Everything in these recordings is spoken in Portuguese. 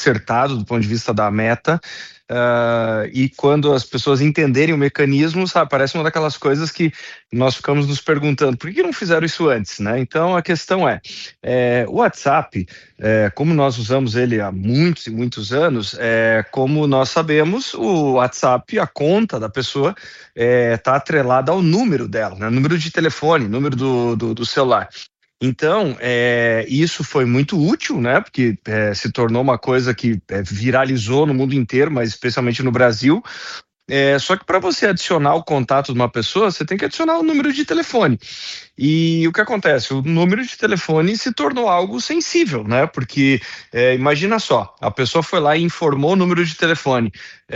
acertado do ponto de vista da meta. E quando as pessoas entenderem o mecanismo, sabe, parece uma daquelas coisas que nós ficamos nos perguntando por que não fizeram isso antes, né? Então a questão o WhatsApp, como nós usamos ele há muitos e muitos anos, como nós sabemos, o WhatsApp, a conta da pessoa está atrelada ao número dela, né? Número de telefone, número do celular. Então, isso foi muito útil, né? Porque se tornou uma coisa que viralizou no mundo inteiro, mas especialmente no Brasil. Só que para você adicionar o contato de uma pessoa, você tem que adicionar o número de telefone. E o que acontece? O número de telefone se tornou algo sensível, né? Porque imagina só, a pessoa foi lá e informou o número de telefone.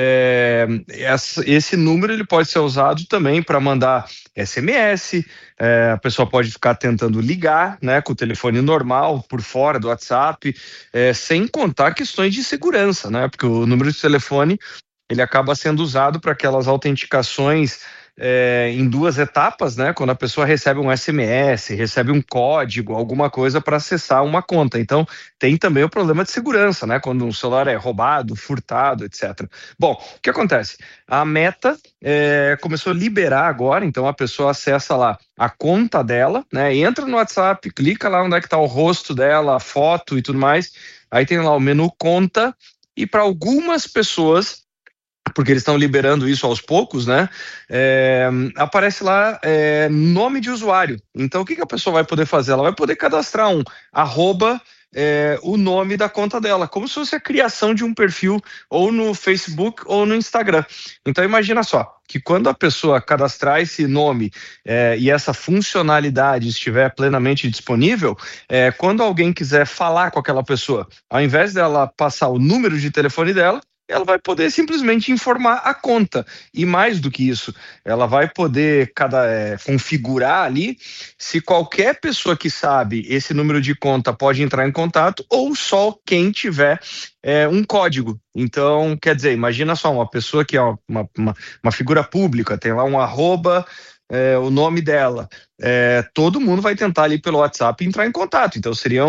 Esse número ele pode ser usado também para mandar SMS. A pessoa pode ficar tentando ligar, né, com o telefone normal por fora do WhatsApp, sem contar questões de segurança, né? Porque o número de telefone ele acaba sendo usado para aquelas autenticações em duas etapas, né? Quando a pessoa recebe um SMS, recebe um código, alguma coisa para acessar uma conta. Então, tem também o problema de segurança, né? Quando um celular é roubado, furtado, etc. Bom, o que acontece? A Meta começou a liberar agora, então a pessoa acessa lá a conta dela, né? Entra no WhatsApp, clica lá onde é que está o rosto dela, a foto e tudo mais. Aí tem lá o menu Conta, e para algumas pessoas, porque eles estão liberando isso aos poucos, né? Aparece lá nome de usuário. Então, o que a pessoa vai poder fazer? Ela vai poder cadastrar um arroba, o nome da conta dela, como se fosse a criação de um perfil ou no Facebook ou no Instagram. Então, imagina só, que quando a pessoa cadastrar esse nome e essa funcionalidade estiver plenamente disponível, quando alguém quiser falar com aquela pessoa, ao invés dela passar o número de telefone dela, ela vai poder simplesmente informar a conta. E mais do que isso, ela vai poder configurar ali se qualquer pessoa que sabe esse número de conta pode entrar em contato ou só quem tiver um código. Então, quer dizer, imagina só, uma pessoa que é uma figura pública, tem lá um arroba, o nome dela. Todo mundo vai tentar ali pelo WhatsApp entrar em contato. Então seria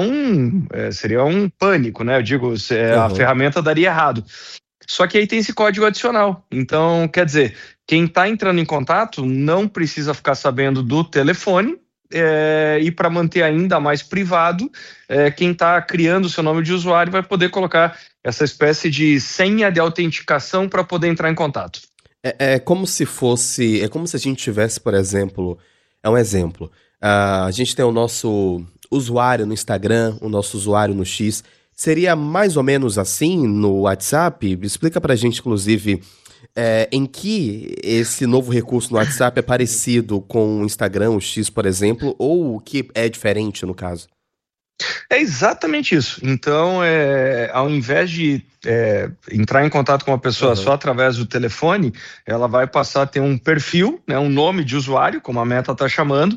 um pânico, né? Eu digo, a ferramenta daria errado. Só que aí tem esse código adicional. Então, quer dizer, quem está entrando em contato não precisa ficar sabendo do telefone, e para manter ainda mais privado, quem está criando o seu nome de usuário vai poder colocar essa espécie de senha de autenticação para poder entrar em contato. É como se fosse. É como se a gente tivesse, por exemplo. É um exemplo. A gente tem o nosso usuário no Instagram, o nosso usuário no X. Seria mais ou menos assim no WhatsApp? Explica pra gente, inclusive, em que esse novo recurso no WhatsApp é parecido com o Instagram, o X, por exemplo, ou o que é diferente no caso? É exatamente isso. Então, ao invés de entrar em contato com uma pessoa só através do telefone, ela vai passar a ter um perfil, né, um nome de usuário, como a Meta está chamando.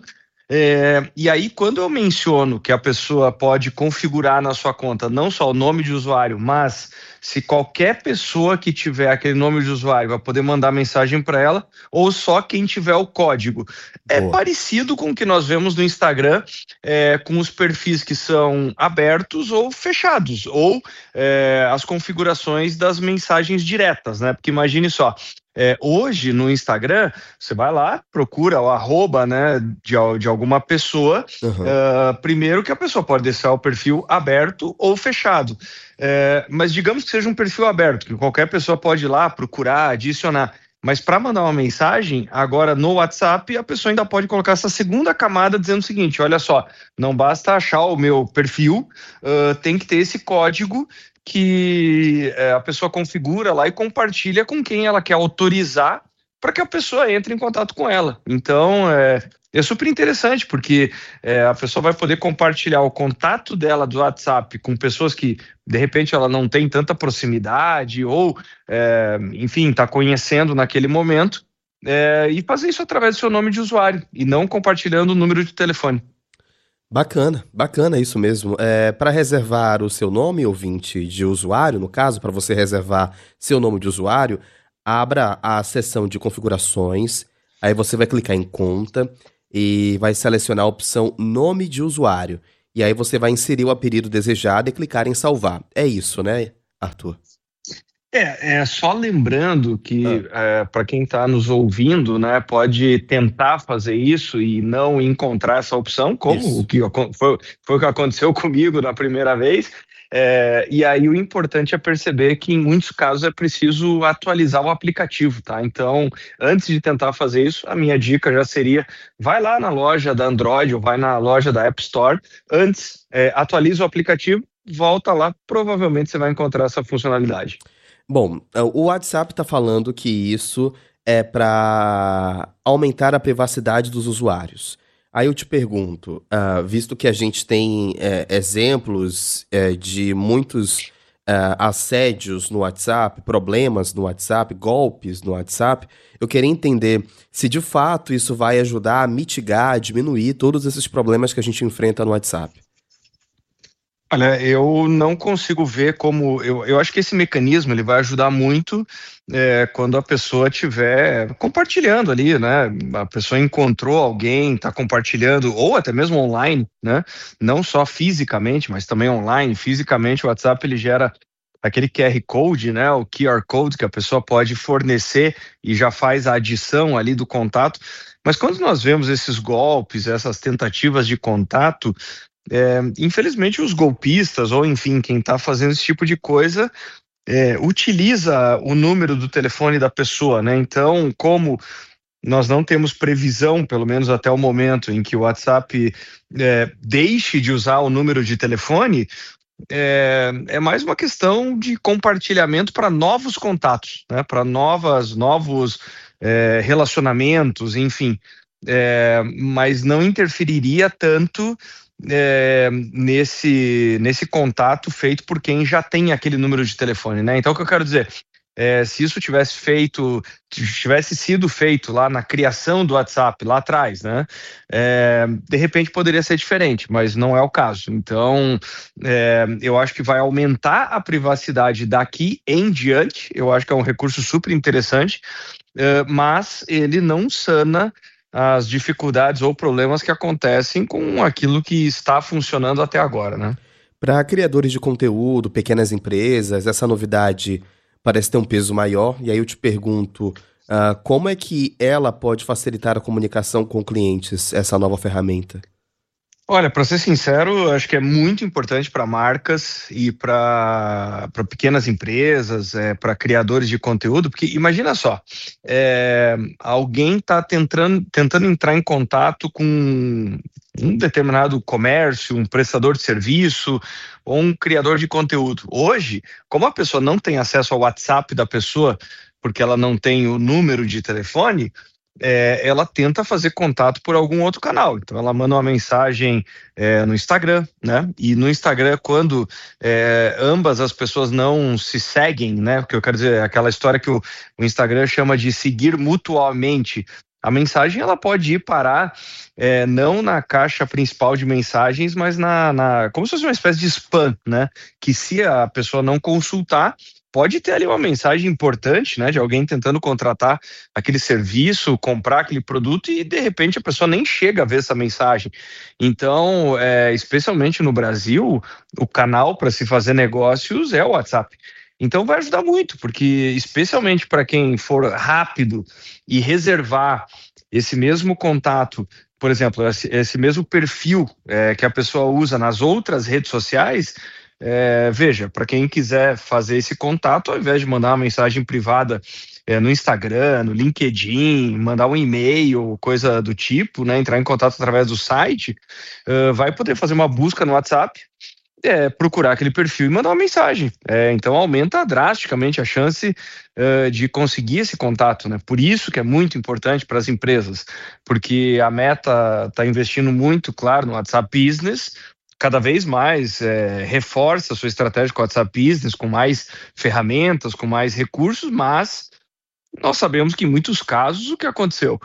E aí, quando eu menciono que a pessoa pode configurar na sua conta não só o nome de usuário, mas se qualquer pessoa que tiver aquele nome de usuário vai poder mandar mensagem para ela, ou só quem tiver o código. É parecido com o que nós vemos no Instagram, com os perfis que são abertos ou fechados, ou as configurações das mensagens diretas, né? Porque imagine só, hoje no Instagram, você vai lá, procura o arroba, né, de alguma pessoa. Primeiro que a pessoa pode deixar o perfil aberto ou fechado. Mas digamos que seja um perfil aberto, que qualquer pessoa pode ir lá procurar, adicionar. Mas para mandar uma mensagem, agora no WhatsApp, a pessoa ainda pode colocar essa segunda camada dizendo o seguinte: olha só, não basta achar o meu perfil, tem que ter esse código que a pessoa configura lá e compartilha com quem ela quer autorizar para que a pessoa entre em contato com ela. Então, é super interessante, porque a pessoa vai poder compartilhar o contato dela do WhatsApp com pessoas que, de repente, ela não tem tanta proximidade ou, enfim, está conhecendo naquele momento, e fazer isso através do seu nome de usuário e não compartilhando o número de telefone. Bacana, bacana isso mesmo. Para reservar o seu nome, ouvinte, de usuário, no caso, para você reservar seu nome de usuário, abra a seção de configurações, aí você vai clicar em conta e vai selecionar a opção nome de usuário. E aí você vai inserir o apelido desejado e clicar em salvar. É isso, né? Arthur? Só lembrando Ah, que para quem está nos ouvindo, né, pode tentar fazer isso e não encontrar essa opção, como isso. foi o que aconteceu comigo na primeira vez. E aí o importante é perceber que em muitos casos é preciso atualizar o aplicativo, tá? Então, antes de tentar fazer isso, a minha dica já seria: vai lá na loja da Android ou vai na loja da App Store, antes, atualiza o aplicativo, volta lá, provavelmente você vai encontrar essa funcionalidade. Bom, o WhatsApp está falando que isso é para aumentar a privacidade dos usuários. Aí eu te pergunto, visto que a gente tem exemplos de muitos assédios no WhatsApp, problemas no WhatsApp, golpes no WhatsApp, eu queria entender se de fato isso vai ajudar a mitigar, a diminuir todos esses problemas que a gente enfrenta no WhatsApp. Olha, eu não consigo ver como. Eu acho que esse mecanismo ele vai ajudar muito quando a pessoa estiver compartilhando ali, né? A pessoa encontrou alguém, está compartilhando, ou até mesmo online, né? Não só fisicamente, mas também online. Fisicamente, o WhatsApp ele gera aquele QR Code, né? O QR Code que a pessoa pode fornecer e já faz a adição ali do contato. Mas quando nós vemos esses golpes, essas tentativas de contato, infelizmente os golpistas, ou enfim, quem está fazendo esse tipo de coisa, utiliza o número do telefone da pessoa, né? Então, como nós não temos previsão, pelo menos até o momento em que o WhatsApp deixe de usar o número de telefone, é mais uma questão de compartilhamento para novos contatos, né? Para novos relacionamentos, enfim. Mas não interferiria tanto nesse contato feito por quem já tem aquele número de telefone, né? Então, o que eu quero dizer, se isso tivesse sido feito lá na criação do WhatsApp, lá atrás, né? De repente poderia ser diferente, mas não é o caso. Então, eu acho que vai aumentar a privacidade daqui em diante. Eu acho que é um recurso super interessante, mas ele não sana as dificuldades ou problemas que acontecem com aquilo que está funcionando até agora, né? Para criadores de conteúdo, pequenas empresas, essa novidade parece ter um peso maior. E aí eu te pergunto, como é que ela pode facilitar a comunicação com clientes, essa nova ferramenta? Olha, para ser sincero, eu acho que é muito importante para marcas e para pequenas empresas, para criadores de conteúdo, porque imagina só, alguém está tentando entrar em contato com um determinado comércio, um prestador de serviço ou um criador de conteúdo. Hoje, como a pessoa não tem acesso ao WhatsApp da pessoa, porque ela não tem o número de telefone, ela tenta fazer contato por algum outro canal. Então, ela manda uma mensagem no Instagram, né? E no Instagram, quando ambas as pessoas não se seguem, né? O que eu quero dizer, aquela história que o Instagram chama de seguir mutuamente. A mensagem ela pode ir parar não na caixa principal de mensagens, mas como se fosse uma espécie de spam, né? Que se a pessoa não consultar, pode ter ali uma mensagem importante, né, de alguém tentando contratar aquele serviço, comprar aquele produto e de repente a pessoa nem chega a ver essa mensagem. Então, especialmente no Brasil, o canal para se fazer negócios é o WhatsApp. Então vai ajudar muito, porque especialmente para quem for rápido e reservar esse mesmo contato, por exemplo, esse mesmo perfil que a pessoa usa nas outras redes sociais. Veja, para quem quiser fazer esse contato, ao invés de mandar uma mensagem privada no Instagram, no LinkedIn, mandar um e-mail, coisa do tipo, né, entrar em contato através do site, vai poder fazer uma busca no WhatsApp, procurar aquele perfil e mandar uma mensagem. Então aumenta drasticamente a chance de conseguir esse contato, né? Por isso que é muito importante para as empresas, porque a Meta está investindo muito, claro, no WhatsApp Business, cada vez mais reforça a sua estratégia com o WhatsApp Business, com mais ferramentas, com mais recursos, mas nós sabemos que em muitos casos o que aconteceu,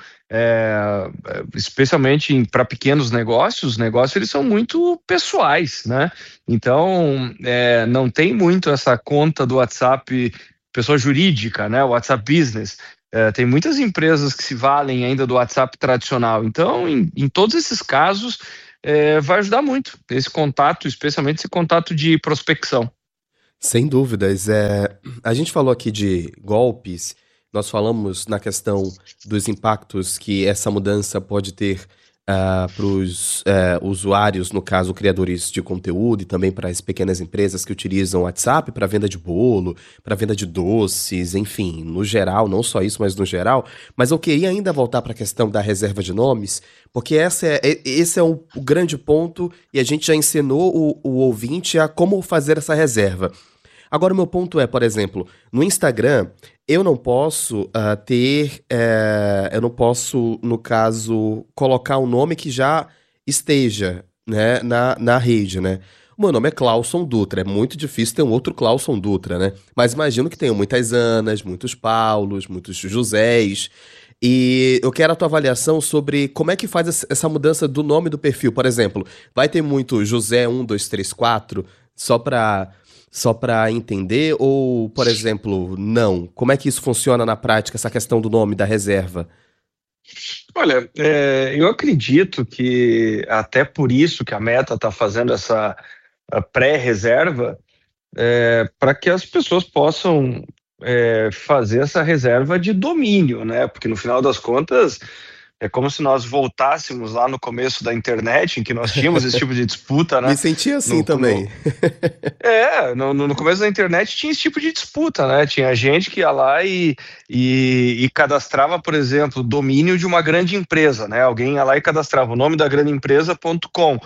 especialmente para pequenos negócios, os negócios eles são muito pessoais, né? Então, não tem muito essa conta do WhatsApp pessoa jurídica, né? O WhatsApp Business. Tem muitas empresas que se valem ainda do WhatsApp tradicional. Então, em todos esses casos, vai ajudar muito esse contato, especialmente esse contato de prospecção. Sem dúvidas. A gente falou aqui de golpes, nós falamos na questão dos impactos que essa mudança pode ter para os usuários, no caso, criadores de conteúdo, e também para as pequenas empresas que utilizam o WhatsApp para venda de bolo, para venda de doces, enfim, no geral, não só isso, mas no geral. Mas eu queria ainda voltar para a questão da reserva de nomes, porque esse é o grande ponto e a gente já ensinou o ouvinte a como fazer essa reserva. Agora, o meu ponto é, por exemplo, no Instagram, eu não posso eu não posso, no caso, colocar um nome que já esteja, né, na rede, né? O meu nome é Clauson Dutra, é muito difícil ter um outro Clauson Dutra, né? Mas imagino que tenham muitas Anas, muitos Paulos, muitos Josés. E eu quero a tua avaliação sobre como é que faz essa mudança do nome do perfil. Por exemplo, vai ter muito José 1, 2, 3, 4 só para entender? Ou, por exemplo, não? Como é que isso funciona na prática, essa questão do nome da reserva? Olha, eu acredito que até por isso que a Meta está fazendo essa pré-reserva, para que as pessoas possam fazer essa reserva de domínio, né? Porque no final das contas é como se nós voltássemos lá no começo da internet, em que nós tínhamos esse tipo de disputa, Me né? senti assim No, no, também. no começo da internet tinha esse tipo de disputa, né? Tinha gente que ia lá e cadastrava, por exemplo, o domínio de uma grande empresa, né? Alguém ia lá e cadastrava o nome da grande empresa.com.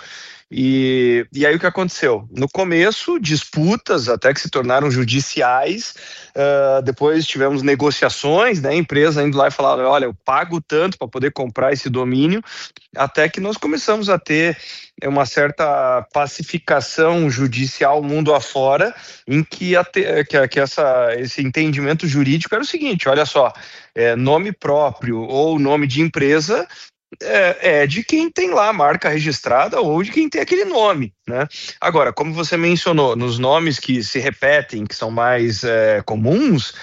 E aí o que aconteceu? No começo, disputas até que se tornaram judiciais, depois tivemos negociações, né? A empresa indo lá e falando, olha, eu pago tanto para poder comprar esse domínio, até que nós começamos a ter uma certa pacificação judicial mundo afora, em que, esse entendimento jurídico era o seguinte, olha só, nome próprio ou nome de empresa é de quem tem lá a marca registrada ou de quem tem aquele nome, né? Agora, como você mencionou, nos nomes que se repetem, que são mais comuns,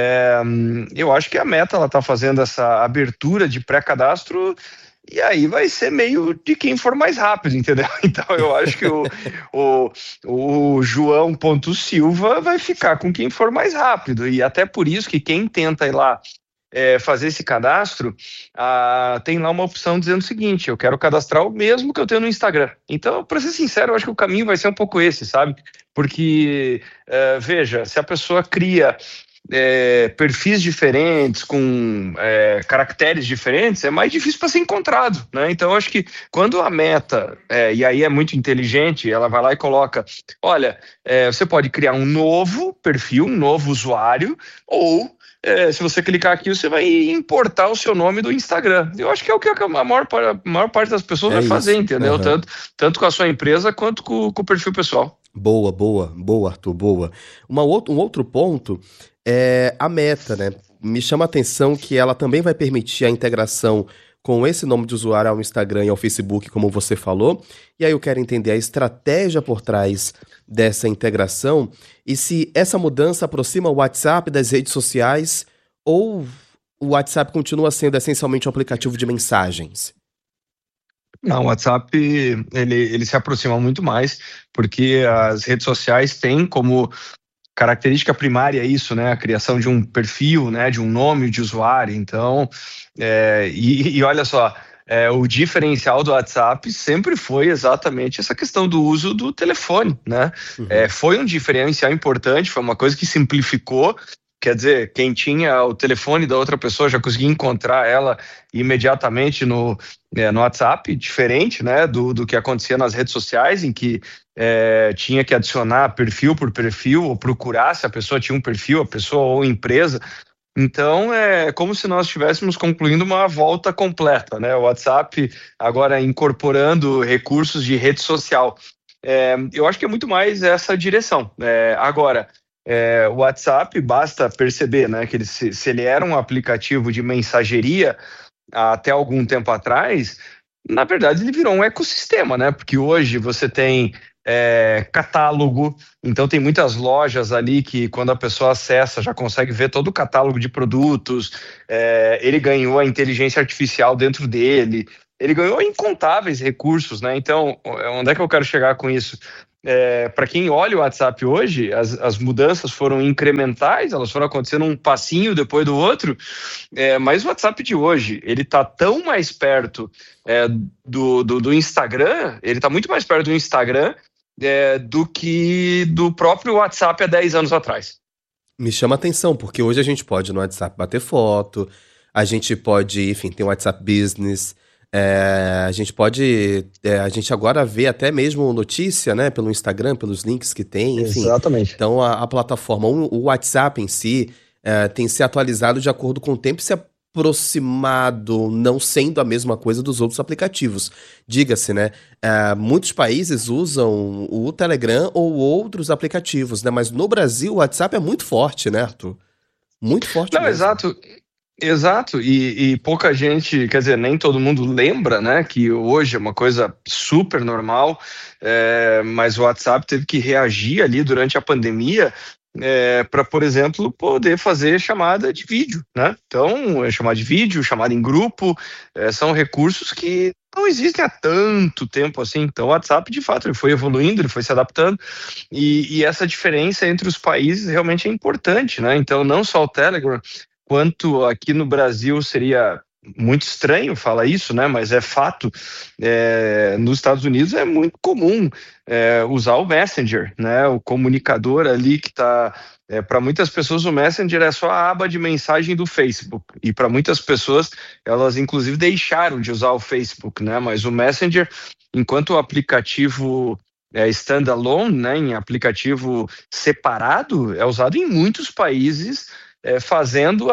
eu acho que a Meta ela está fazendo essa abertura de pré-cadastro e aí vai ser meio de quem for mais rápido, entendeu? Então eu acho que o, o João Ponto Silva vai ficar com quem for mais rápido e até por isso que quem tenta ir lá fazer esse cadastro, tem lá uma opção dizendo o seguinte, eu quero cadastrar o mesmo que eu tenho no Instagram. Então, para ser sincero, eu acho que o caminho vai ser um pouco esse, sabe? Porque, veja, se a pessoa cria perfis diferentes, com caracteres diferentes, é mais difícil para ser encontrado, né? Então, eu acho que quando a Meta, e aí é muito inteligente, ela vai lá e coloca, olha, você pode criar um novo perfil, um novo usuário, ou se você clicar aqui, você vai importar o seu nome do Instagram. Eu acho que é o que a maior parte das pessoas É vai fazer, isso. entendeu? Aham. Tanto com a sua empresa quanto com o perfil pessoal. Boa, boa, boa, Arthur, boa. Um outro ponto é a meta, né? Me chama a atenção que ela também vai permitir a integração com esse nome de usuário ao Instagram e ao Facebook, como você falou. E aí eu quero entender a estratégia por trás dessa integração e se essa mudança aproxima o WhatsApp das redes sociais ou o WhatsApp continua sendo essencialmente um aplicativo de mensagens. Não, o WhatsApp ele se aproxima muito mais, porque as redes sociais têm como característica primária isso, né? A criação de um perfil, né? De um nome de usuário. Então, e olha só, o diferencial do WhatsApp sempre foi exatamente essa questão do uso do telefone, né? Uhum. Foi um diferencial importante, foi uma coisa que simplificou. Quer dizer, quem tinha o telefone da outra pessoa já conseguia encontrar ela imediatamente no WhatsApp, diferente, né, do que acontecia nas redes sociais, em que tinha que adicionar perfil por perfil, ou procurar se a pessoa tinha um perfil, a pessoa ou a empresa. Então, é como se nós estivéssemos concluindo uma volta completa, né? O WhatsApp agora incorporando recursos de rede social. Eu acho que é muito mais essa direção. Agora, o WhatsApp, basta perceber, né, que se ele era um aplicativo de mensageria até algum tempo atrás, na verdade ele virou um ecossistema, né? Porque hoje você tem catálogo, então tem muitas lojas ali que quando a pessoa acessa já consegue ver todo o catálogo de produtos, ele ganhou a inteligência artificial dentro dele, ele ganhou incontáveis recursos, né? Então, onde é que eu quero chegar com isso? para quem olha o WhatsApp hoje, as mudanças foram incrementais, elas foram acontecendo um passinho depois do outro, mas o WhatsApp de hoje, ele está tão mais perto do Instagram, ele está muito mais perto do Instagram do que do próprio WhatsApp há 10 anos atrás. Me chama a atenção, porque hoje a gente pode no WhatsApp bater foto, a gente pode, enfim, tem o WhatsApp Business, a gente pode, a gente agora vê até mesmo notícia, né, pelo Instagram, pelos links que tem, enfim. Exatamente. Então a plataforma, o WhatsApp em si, tem se atualizado de acordo com o tempo e se aproximado, não sendo a mesma coisa dos outros aplicativos. Diga-se, né? Muitos países usam o Telegram ou outros aplicativos, né? Mas no Brasil o WhatsApp é muito forte, né, Arthur? Muito forte Não, mesmo. exato, e pouca gente, quer dizer, nem todo mundo lembra, né, que hoje é uma coisa super normal, mas o WhatsApp teve que reagir ali durante a pandemia para, por exemplo, poder fazer chamada de vídeo, né? Então, chamada de vídeo, chamada em grupo, são recursos que não existem há tanto tempo assim. Então, o WhatsApp, de fato, ele foi evoluindo, ele foi se adaptando, e essa diferença entre os países realmente é importante, né? Então, não só o Telegram, quanto aqui no Brasil seria muito estranho falar isso, né? Mas é fato. Nos Estados Unidos é muito comum usar o Messenger, né? O comunicador ali que está. Para muitas pessoas o Messenger é só a aba de mensagem do Facebook, e para muitas pessoas elas inclusive deixaram de usar o Facebook, né? Mas o Messenger, enquanto o aplicativo standalone, né, em aplicativo separado, é usado em muitos países, fazendo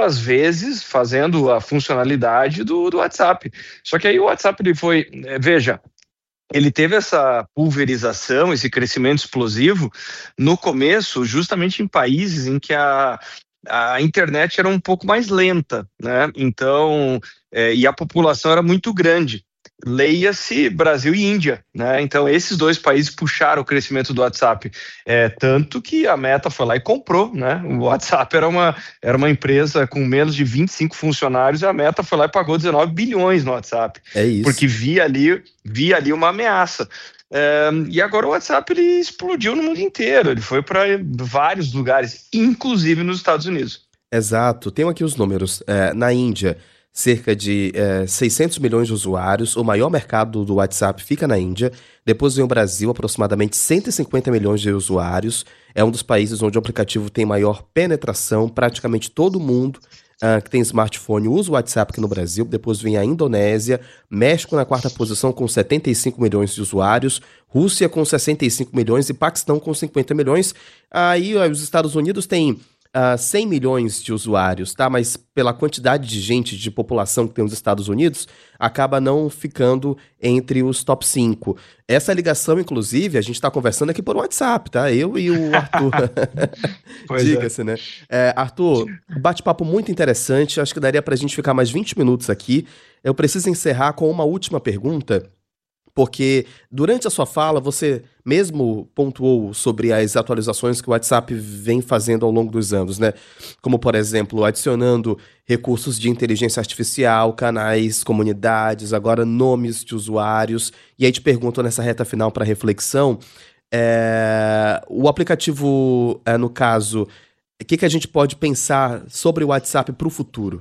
a funcionalidade do WhatsApp. Só que aí o WhatsApp ele foi, veja, ele teve essa pulverização, esse crescimento explosivo no começo, justamente em países em que a internet era um pouco mais lenta, né? Então, e a população era muito grande. Leia-se Brasil e Índia, né? Então esses dois países puxaram o crescimento do WhatsApp, tanto que a Meta foi lá e comprou, né? O WhatsApp era uma empresa com menos de 25 funcionários, e a Meta foi lá e pagou 19 bilhões no WhatsApp, porque via ali uma ameaça. E agora o WhatsApp ele explodiu no mundo inteiro, ele foi para vários lugares, inclusive nos Estados Unidos. Exato, tenho aqui os números. Na Índia, cerca de 600 milhões de usuários, o maior mercado do WhatsApp fica na Índia, depois vem o Brasil, aproximadamente 150 milhões de usuários, é um dos países onde o aplicativo tem maior penetração, praticamente todo mundo que tem smartphone usa o WhatsApp aqui no Brasil, depois vem a Indonésia, México na quarta posição com 75 milhões de usuários, Rússia com 65 milhões e Paquistão com 50 milhões, aí os Estados Unidos têm 100 milhões de usuários, tá? Mas pela quantidade de gente, de população que tem nos Estados Unidos, acaba não ficando entre os top 5. Essa ligação, inclusive, a gente está conversando aqui por WhatsApp, tá? Eu e o Arthur. Diga-se, né? Arthur, bate-papo muito interessante, acho que daria pra gente ficar mais 20 minutos aqui. Eu preciso encerrar com uma última pergunta, porque durante a sua fala você mesmo pontuou sobre as atualizações que o WhatsApp vem fazendo ao longo dos anos, né? Como, por exemplo, adicionando recursos de inteligência artificial, canais, comunidades, agora nomes de usuários. E aí te pergunto nessa reta final para reflexão, o aplicativo, no caso, o que a gente pode pensar sobre o WhatsApp para o futuro?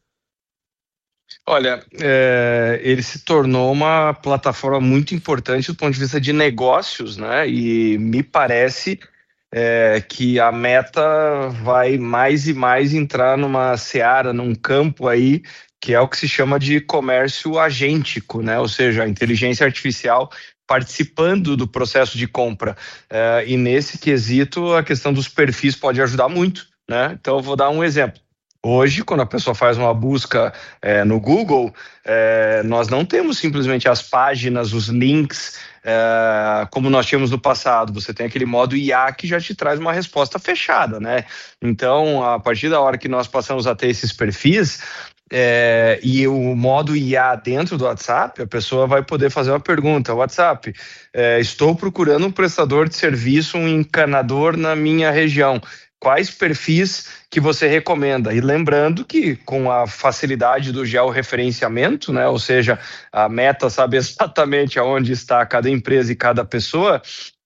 Olha, ele se tornou uma plataforma muito importante do ponto de vista de negócios, né? E me parece que a Meta vai mais e mais entrar numa seara, num campo aí, que é o que se chama de comércio agêntico, né? Ou seja, a inteligência artificial participando do processo de compra. E nesse quesito, a questão dos perfis pode ajudar muito, né? Então, eu vou dar um exemplo. Hoje, quando a pessoa faz uma busca no Google, nós não temos simplesmente as páginas, os links, como nós tínhamos no passado. Você tem aquele modo IA que já te traz uma resposta fechada, né? Então, a partir da hora que nós passamos a ter esses perfis, e o modo IA dentro do WhatsApp, a pessoa vai poder fazer uma pergunta: WhatsApp, estou procurando um prestador de serviço, um encanador na minha região. Quais perfis que você recomenda? E lembrando que com a facilidade do georreferenciamento, né, ou seja, a Meta sabe exatamente aonde está cada empresa e cada pessoa,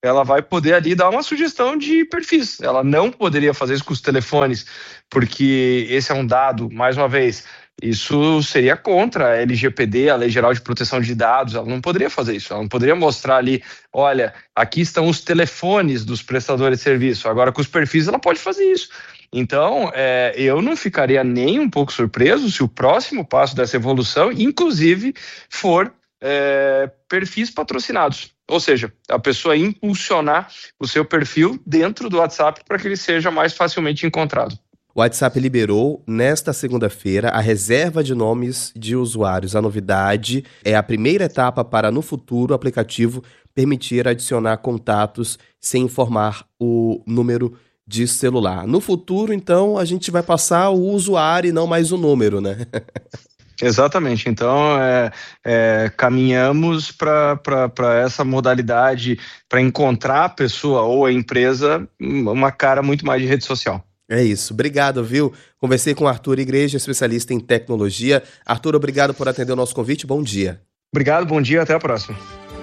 ela vai poder ali dar uma sugestão de perfis. Ela não poderia fazer isso com os telefones, porque esse é um dado, mais uma vez, isso seria contra a LGPD, a Lei Geral de Proteção de Dados. Ela não poderia fazer isso, ela não poderia mostrar ali, olha, aqui estão os telefones dos prestadores de serviço. Agora, com os perfis, ela pode fazer isso. Então, eu não ficaria nem um pouco surpreso se o próximo passo dessa evolução, inclusive, for perfis patrocinados. Ou seja, a pessoa impulsionar o seu perfil dentro do WhatsApp para que ele seja mais facilmente encontrado. O WhatsApp liberou, nesta segunda-feira, a reserva de nomes de usuários. A novidade é a primeira etapa para, no futuro, o aplicativo permitir adicionar contatos sem informar o número de celular. No futuro, então, a gente vai passar o usuário e não mais o número, né? Exatamente, então caminhamos para essa modalidade, para encontrar a pessoa ou a empresa uma cara muito mais de rede social. É isso, obrigado, viu? Conversei com Arthur Igreja, especialista em tecnologia. Arthur, obrigado por atender o nosso convite, bom dia. Obrigado, bom dia, até a próxima.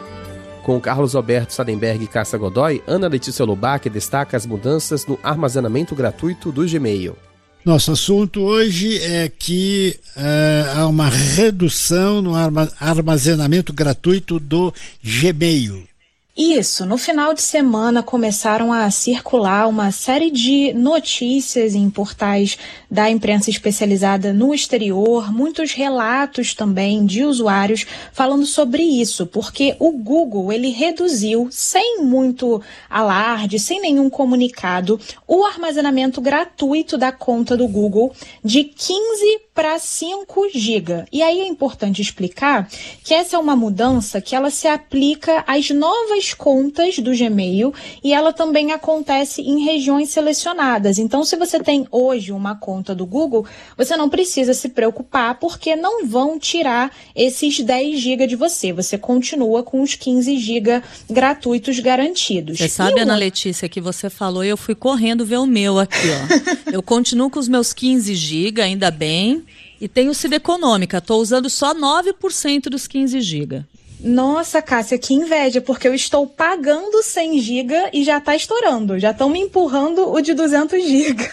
Com Carlos Alberto Sadenberg e Cássia Godoy, Ana Letícia Lobac destaca as mudanças no armazenamento gratuito do Gmail. Nosso assunto hoje é que há uma redução no armazenamento gratuito do Gmail. Isso, no final de semana começaram a circular uma série de notícias em portais da imprensa especializada no exterior, muitos relatos também de usuários falando sobre isso, porque o Google, ele reduziu, sem muito alarde, sem nenhum comunicado, o armazenamento gratuito da conta do Google de 15 para 5 GB. E aí é importante explicar que essa é uma mudança que ela se aplica às novas contas do Gmail e ela também acontece em regiões selecionadas. Então, se você tem hoje uma conta do Google, você não precisa se preocupar porque não vão tirar esses 10 GB de você. Você continua com os 15 GB gratuitos garantidos. Você sabe, Ana Letícia, que você falou e eu fui correndo ver o meu aqui, ó. Eu continuo com os meus 15 GB, ainda bem, e tenho sido econômica. Estou usando só 9% dos 15 GB. Nossa, Cássia, que inveja, porque eu estou pagando 100 GB e já está estourando. Já estão me empurrando o de 200 GB.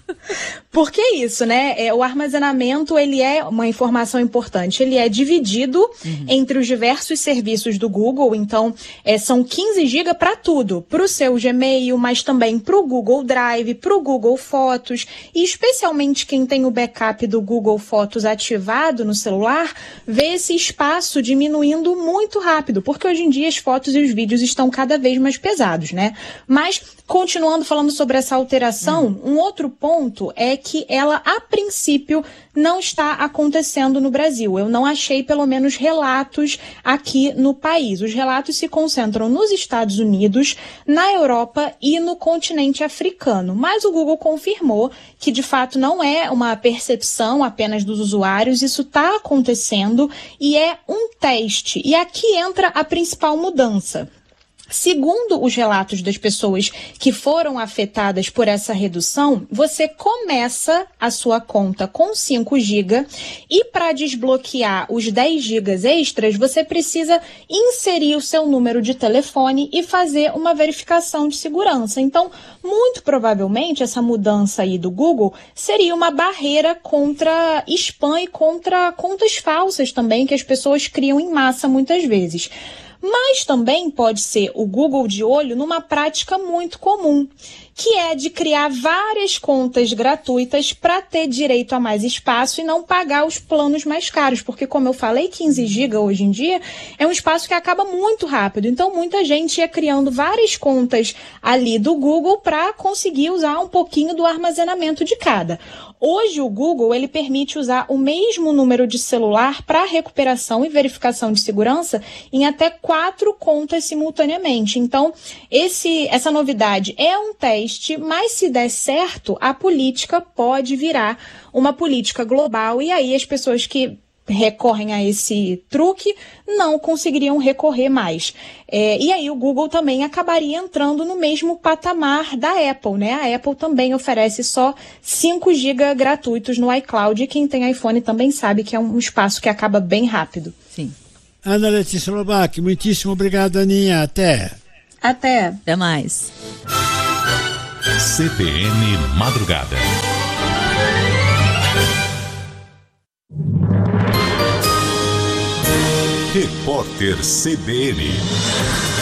Por que isso, né? O armazenamento, ele é uma informação importante. Ele é dividido entre os diversos serviços do Google. Então, são 15 GB para tudo. Para o seu Gmail, mas também para o Google Drive, para o Google Fotos. E especialmente quem tem o backup do Google Fotos ativado no celular, vê esse espaço diminuindo muito rápido. Porque hoje em dia as fotos e os vídeos estão cada vez mais pesados, né? Mas, continuando falando sobre essa alteração, um outro ponto é que ela, a princípio, não está acontecendo no Brasil. Eu não achei, pelo menos, relatos aqui no país. Os relatos se concentram nos Estados Unidos, na Europa e no continente africano. Mas o Google confirmou que, de fato, não é uma percepção apenas dos usuários. Isso está acontecendo e é um teste. E aqui entra a principal mudança. Segundo os relatos das pessoas que foram afetadas por essa redução, você começa a sua conta com 5 GB e para desbloquear os 10 GB extras, você precisa inserir o seu número de telefone e fazer uma verificação de segurança. Então, muito provavelmente, essa mudança aí do Google seria uma barreira contra spam e contra contas falsas também, que as pessoas criam em massa muitas vezes. Mas também pode ser o Google de olho numa prática muito comum, que é de criar várias contas gratuitas para ter direito a mais espaço e não pagar os planos mais caros, porque como eu falei, 15 GB hoje em dia é um espaço que acaba muito rápido, então muita gente ia criando várias contas ali do Google para conseguir usar um pouquinho do armazenamento de cada. Hoje o Google, ele permite usar o mesmo número de celular para recuperação e verificação de segurança em até 4 contas simultaneamente. Então, essa novidade é um teste, mas se der certo, a política pode virar uma política global e aí as pessoas que recorrem a esse truque não conseguiriam recorrer mais. E aí o Google também acabaria entrando no mesmo patamar da Apple, né? A Apple também oferece só 5 GB gratuitos no iCloud e quem tem iPhone também sabe que é um espaço que acaba bem rápido. Sim. Ana Letícia Lobac, muitíssimo obrigado, Aninha. Até. Até. Até mais. CBN Madrugada. Repórter CBN.